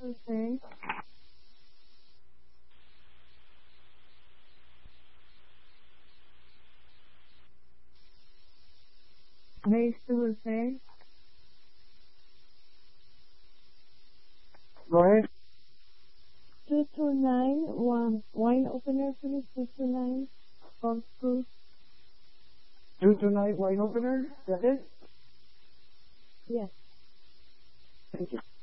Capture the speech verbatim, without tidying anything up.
Jose. Raise to Jose. Go ahead. two two nine, one, wine opener please, two two nine, corkscrew. two two nine wine opener. That's it? Yes. Thank you.